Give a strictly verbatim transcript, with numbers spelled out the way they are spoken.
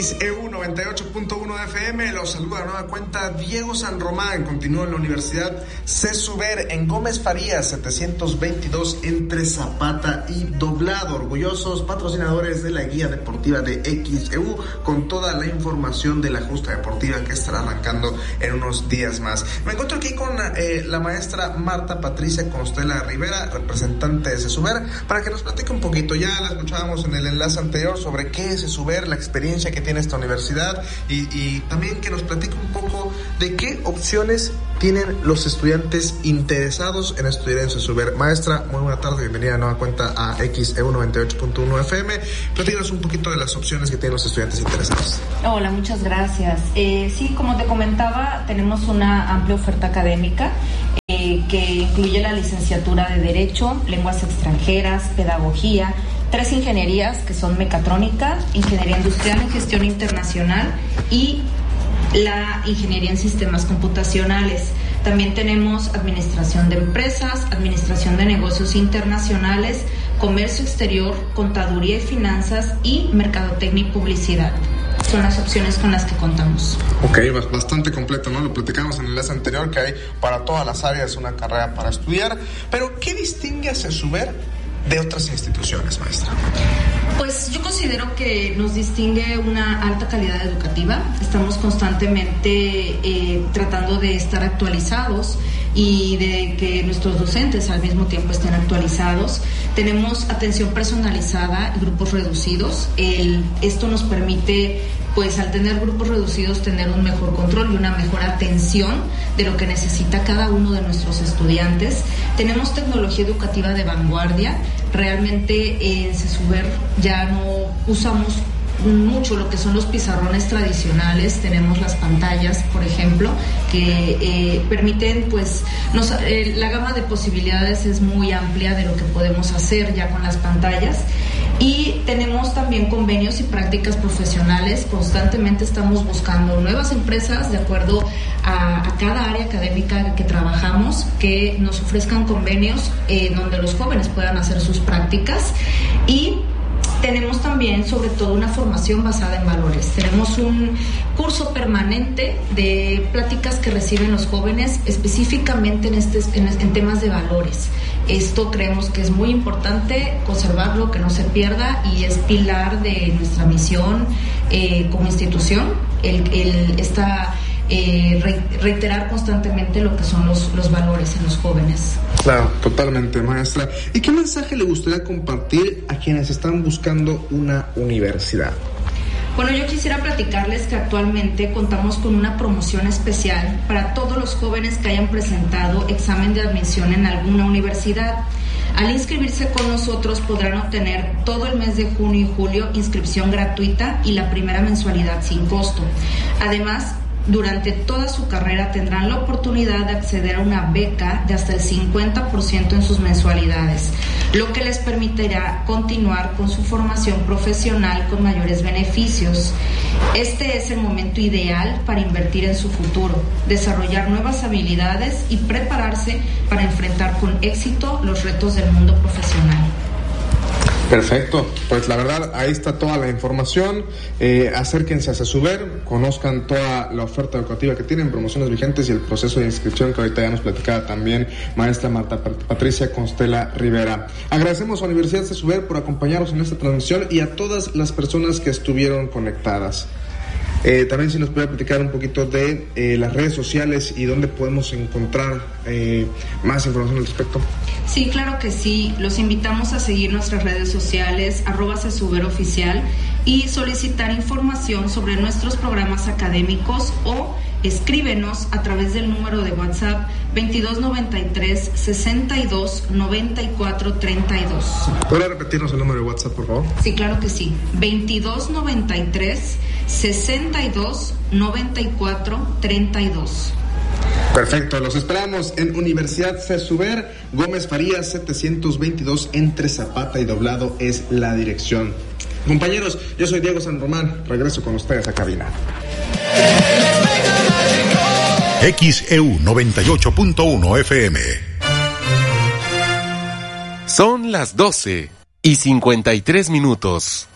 X E U noventa y ocho punto uno F M, los saluda a nueva cuenta Diego San Román. Continúa en la Universidad CESUBER en Gómez Farías setecientos veintidós entre Zapata y Doblado. Orgullosos patrocinadores de la guía deportiva de X E U, con toda la información de la justa deportiva que estará arrancando en unos días más. Me encuentro aquí con eh, la maestra Marta Patricia Constela Rivera, representante de CESUBER, para que nos platique un poquito. Ya la escuchábamos en el enlace anterior sobre qué es CESUBER, la experiencia que tiene esta universidad y, y también que nos platique un poco de qué opciones tienen los estudiantes interesados en estudiar en CESUBER. Maestra, muy buena tarde, bienvenida a nueva cuenta a X E U noventa y ocho punto uno F M. Platícanos un poquito de las opciones que tienen los estudiantes interesados. Hola, muchas gracias. Eh, sí, como te comentaba, tenemos una amplia oferta académica eh, que incluye la licenciatura de Derecho, Lenguas Extranjeras, Pedagogía, tres ingenierías que son mecatrónica, ingeniería industrial en gestión internacional y la ingeniería en sistemas computacionales. También tenemos administración de empresas, administración de negocios internacionales, comercio exterior, contaduría y finanzas y mercadotecnia y publicidad. Son las opciones con las que contamos. Ok, bastante completo, ¿no? Lo platicamos en el enlace anterior, que hay para todas las áreas una carrera para estudiar. Pero, ¿qué distingue a CESUBER de otras instituciones, maestra? Pues yo considero que nos distingue una alta calidad educativa. Estamos constantemente eh, tratando de estar actualizados y de que nuestros docentes al mismo tiempo estén actualizados. Tenemos atención personalizada y grupos reducidos. El, esto nos permite, pues al tener grupos reducidos, tener un mejor control y una mejor atención de lo que necesita cada uno de nuestros estudiantes. Tenemos tecnología educativa de vanguardia. Realmente en CESUBER ya no usamos mucho lo que son los pizarrones tradicionales. Tenemos las pantallas, por ejemplo, que eh, permiten, pues, nos, eh, la gama de posibilidades es muy amplia de lo que podemos hacer ya con las pantallas. Y tenemos también convenios y prácticas profesionales. Constantemente estamos buscando nuevas empresas de acuerdo a, a cada área académica que trabajamos, que nos ofrezcan convenios eh, donde los jóvenes puedan hacer sus prácticas. Y tenemos también, sobre todo, una formación basada en valores. Tenemos un curso permanente de pláticas que reciben los jóvenes específicamente en, este, en, en temas de valores. Esto creemos que es muy importante conservarlo, que no se pierda, y es pilar de nuestra misión eh, como institución, el, el, esta, eh, reiterar constantemente lo que son los, los valores en los jóvenes. Claro, totalmente, maestra. ¿Y qué mensaje le gustaría compartir a quienes están buscando una universidad? Bueno, yo quisiera platicarles que actualmente contamos con una promoción especial para todos los jóvenes que hayan presentado examen de admisión en alguna universidad. Al inscribirse con nosotros podrán obtener todo el mes de junio y julio inscripción gratuita y la primera mensualidad sin costo. Además, durante toda su carrera tendrán la oportunidad de acceder a una beca de hasta el cincuenta por ciento en sus mensualidades, lo que les permitirá continuar con su formación profesional con mayores beneficios. Este es el momento ideal para invertir en su futuro, desarrollar nuevas habilidades y prepararse para enfrentar con éxito los retos del mundo profesional. Perfecto, pues la verdad ahí está toda la información. Eh, acérquense a CESUBER, conozcan toda la oferta educativa que tienen, promociones vigentes y el proceso de inscripción que ahorita ya nos platicaba también maestra Marta Patricia Constela Rivera. Agradecemos a la Universidad CESUBER por acompañarnos en esta transmisión y a todas las personas que estuvieron conectadas. Eh, también si nos puede platicar un poquito de eh, las redes sociales y dónde podemos encontrar eh, más información al respecto. Sí, claro que sí. Los invitamos a seguir nuestras redes sociales, arroba CESUBER oficial, y solicitar información sobre nuestros programas académicos o escríbenos a través del número de WhatsApp veintidós noventa y tres, sesenta y dos, noventa y cuatro, treinta y dos. ¿Podría repetirnos el número de WhatsApp, por favor? Sí, claro que sí. veintidós noventa y tres, sesenta y dos, noventa y cuatro, treinta y dos. Perfecto, los esperamos en Universidad CESUBER, Gómez Farías setecientos veintidós entre Zapata y Doblado es la dirección. Compañeros, yo soy Diego San Román, regreso con ustedes a cabina. X E U noventa y ocho punto uno F M. Son las doce y cincuenta y tres minutos.